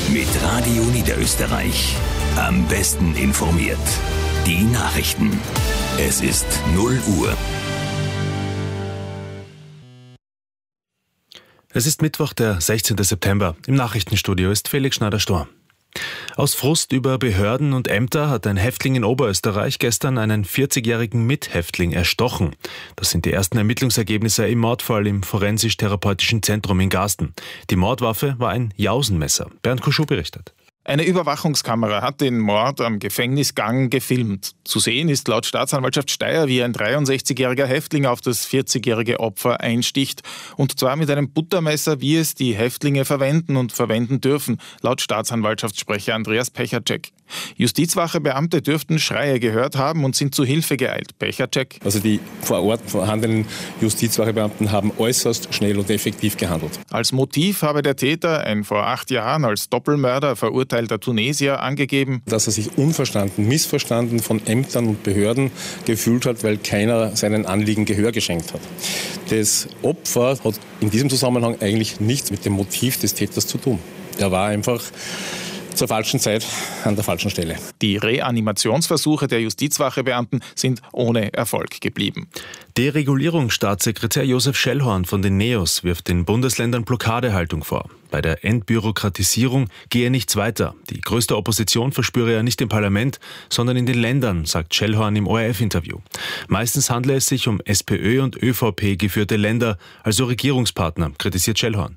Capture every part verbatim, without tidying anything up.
Mit Radio Niederösterreich. Am besten informiert. Die Nachrichten. Es ist null Uhr. Es ist Mittwoch, der sechzehnten September. Im Nachrichtenstudio ist Felix Schneider-Storm. Aus Frust über Behörden und Ämter hat ein Häftling in Oberösterreich gestern einen vierzigjährigen Mithäftling erstochen. Das sind die ersten Ermittlungsergebnisse im Mordfall im Forensisch-Therapeutischen Zentrum in Garsten. Die Mordwaffe war ein Jausenmesser. Bernd Kuschow berichtet. Eine Überwachungskamera hat den Mord am Gefängnisgang gefilmt. Zu sehen ist laut Staatsanwaltschaft Steyr, wie ein dreiundsechzigjähriger Häftling auf das vierzigjährige Opfer einsticht. Und zwar mit einem Buttermesser, wie es die Häftlinge verwenden und verwenden dürfen, laut Staatsanwaltschaftssprecher Andreas Pechacek. Justizwachebeamte dürften Schreie gehört haben und sind zu Hilfe geeilt. Pechacek. Also die vor Ort vorhandenen Justizwachebeamten haben äußerst schnell und effektiv gehandelt. Als Motiv habe der Täter, ein vor acht Jahren als Doppelmörder verurteilter Tunesier, angegeben, dass er sich unverstanden, missverstanden von Ämtern und Behörden gefühlt hat, weil keiner seinen Anliegen Gehör geschenkt hat. Das Opfer hat in diesem Zusammenhang eigentlich nichts mit dem Motiv des Täters zu tun. Er war einfach zur falschen Zeit an der falschen Stelle. Die Reanimationsversuche der Justizwachebeamten sind ohne Erfolg geblieben. Deregulierungsstaatssekretär Josef Schellhorn von den NEOS wirft den Bundesländern Blockadehaltung vor. Bei der Entbürokratisierung gehe nichts weiter. Die größte Opposition verspüre er nicht im Parlament, sondern in den Ländern, sagt Schellhorn im O R F-Interview. Meistens handle es sich um SPÖ und ÖVP geführte Länder, also Regierungspartner, kritisiert Schellhorn.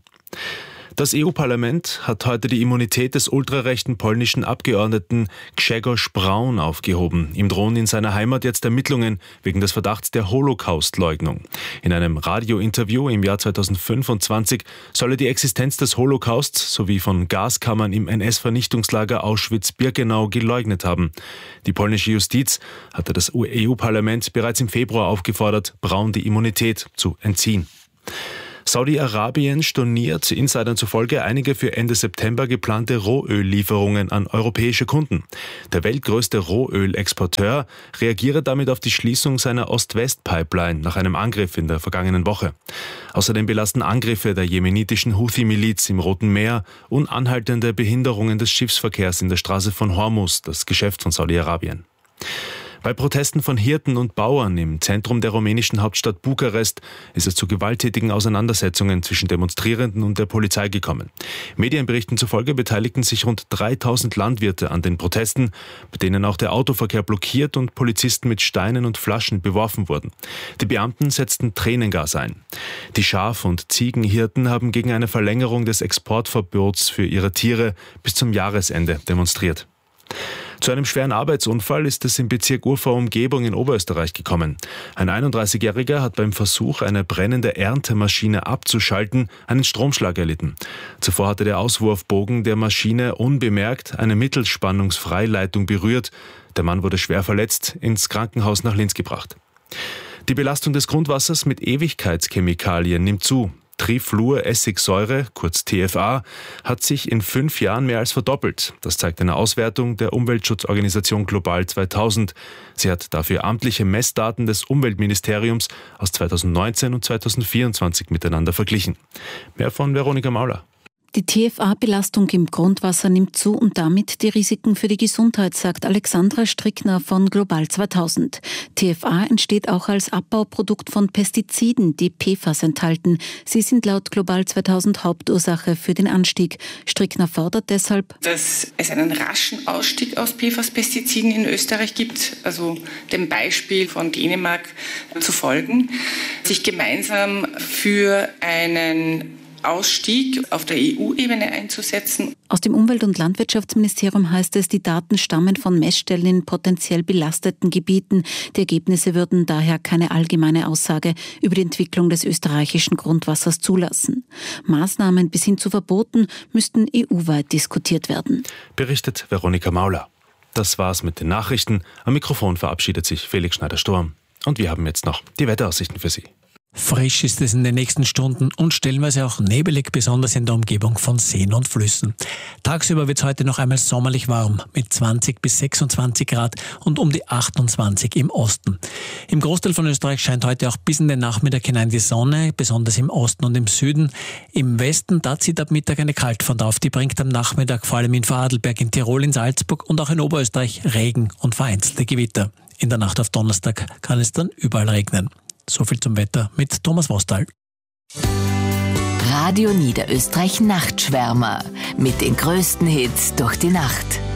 Das E U-Parlament hat heute die Immunität des ultrarechten polnischen Abgeordneten Grzegorz Braun aufgehoben. Ihm drohen in seiner Heimat jetzt Ermittlungen wegen des Verdachts der Holocaust-Leugnung. In einem Radiointerview im Jahr zweitausendfünfundzwanzig soll er die Existenz des Holocausts sowie von Gaskammern im N S-Vernichtungslager Auschwitz-Birkenau geleugnet haben. Die polnische Justiz hatte das E U-Parlament bereits im Februar aufgefordert, Braun die Immunität zu entziehen. Saudi-Arabien storniert Insidern zufolge einige für Ende September geplante Rohöllieferungen an europäische Kunden. Der weltgrößte Rohölexporteur reagiere damit auf die Schließung seiner Ost-West-Pipeline nach einem Angriff in der vergangenen Woche. Außerdem belasten Angriffe der jemenitischen Houthi-Miliz im Roten Meer und anhaltende Behinderungen des Schiffsverkehrs in der Straße von Hormuz, das Geschäft von Saudi-Arabien. Bei Protesten von Hirten und Bauern im Zentrum der rumänischen Hauptstadt Bukarest ist es zu gewalttätigen Auseinandersetzungen zwischen Demonstrierenden und der Polizei gekommen. Medienberichten zufolge beteiligten sich rund dreitausend Landwirte an den Protesten, bei denen auch der Autoverkehr blockiert und Polizisten mit Steinen und Flaschen beworfen wurden. Die Beamten setzten Tränengas ein. Die Schaf- und Ziegenhirten haben gegen eine Verlängerung des Exportverbots für ihre Tiere bis zum Jahresende demonstriert. Zu einem schweren Arbeitsunfall ist es im Bezirk Urfahr-Umgebung in Oberösterreich gekommen. Ein einunddreißigjähriger hat beim Versuch, eine brennende Erntemaschine abzuschalten, einen Stromschlag erlitten. Zuvor hatte der Auswurfbogen der Maschine unbemerkt eine Mittelspannungsfreileitung berührt. Der Mann wurde schwer verletzt, ins Krankenhaus nach Linz gebracht. Die Belastung des Grundwassers mit Ewigkeitschemikalien nimmt zu. Trifluoressigsäure, kurz T F A, hat sich in fünf Jahren mehr als verdoppelt. Das zeigt eine Auswertung der Umweltschutzorganisation Global zweitausend. Sie hat dafür amtliche Messdaten des Umweltministeriums aus zweitausendneunzehn und zweitausendvierundzwanzig miteinander verglichen. Mehr von Veronika Mauler. Die T F A-Belastung im Grundwasser nimmt zu und damit die Risiken für die Gesundheit, sagt Alexandra Strickner von Global zweitausend. T F A entsteht auch als Abbauprodukt von Pestiziden, die P F A S enthalten. Sie sind laut Global zweitausend Hauptursache für den Anstieg. Strickner fordert deshalb, dass es einen raschen Ausstieg aus P F A S-Pestiziden in Österreich gibt, also dem Beispiel von Dänemark zu folgen, sich gemeinsam für einen Ausstieg auf der E U-Ebene einzusetzen. Aus dem Umwelt- und Landwirtschaftsministerium heißt es, die Daten stammen von Messstellen in potenziell belasteten Gebieten. Die Ergebnisse würden daher keine allgemeine Aussage über die Entwicklung des österreichischen Grundwassers zulassen. Maßnahmen bis hin zu Verboten müssten E U-weit diskutiert werden. Berichtet Veronika Mauler. Das war's mit den Nachrichten. Am Mikrofon verabschiedet sich Felix Schneider-Storm. Und wir haben jetzt noch die Wetteraussichten für Sie. Frisch ist es in den nächsten Stunden und stellenweise auch nebelig, besonders in der Umgebung von Seen und Flüssen. Tagsüber wird es heute noch einmal sommerlich warm mit zwanzig bis sechsundzwanzig Grad und um die achtundzwanzig im Osten. Im Großteil von Österreich scheint heute auch bis in den Nachmittag hinein die Sonne, besonders im Osten und im Süden. Im Westen, da zieht ab Mittag eine Kaltfront auf. Die bringt am Nachmittag vor allem in Vorarlberg, in Tirol, in Salzburg und auch in Oberösterreich Regen und vereinzelte Gewitter. In der Nacht auf Donnerstag kann es dann überall regnen. So viel zum Wetter mit Thomas Wostal. Radio Niederösterreich Nachtschwärmer mit den größten Hits durch die Nacht.